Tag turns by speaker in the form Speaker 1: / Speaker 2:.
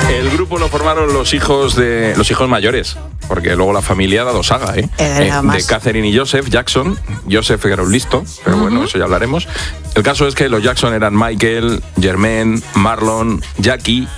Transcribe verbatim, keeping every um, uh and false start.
Speaker 1: El grupo lo formaron los hijos de los hijos mayores, porque luego la familia ha dado saga, ¿eh?
Speaker 2: Eh,
Speaker 1: eh de Catherine y Joseph Jackson. Joseph era un listo, pero uh-huh. bueno, eso ya hablaremos. El caso es que los Jackson eran Michael, Jermaine, Marlon, Jackie